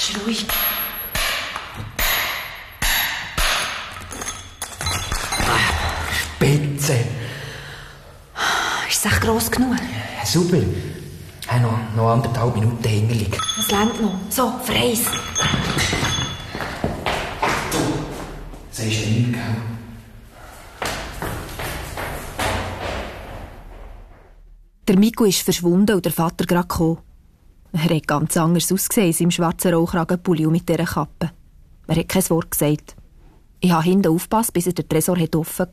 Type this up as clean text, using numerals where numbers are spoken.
Ist ruhig. Spitze. Ist es echt gross genug? Ja, super. Noch 1,5 Minuten hinterliegen. Es reicht noch. So, freis. Du, sagst du nichts, gell? Der Miku ist verschwunden und der Vater gerade gekommen. Er hat ganz anders ausgesehen in seinem schwarzen Rollkragenpulli und mit dieser Kappe. Er hat kein Wort gesagt. Ich habe hinten aufgepasst, bis er den Tresor offen